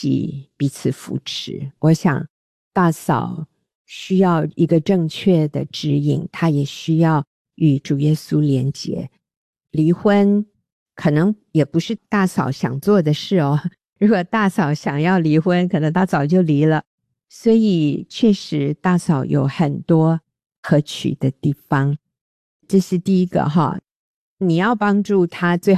起彼此扶持。我想大嫂需要一个正确的指引，她也需要与主耶稣连结。离婚可能也不是大嫂想做的事哦，如果大嫂想要离婚，可能她早就离了。所以确实大嫂有很多可取的地方，这是第一个哈。你要帮助她，最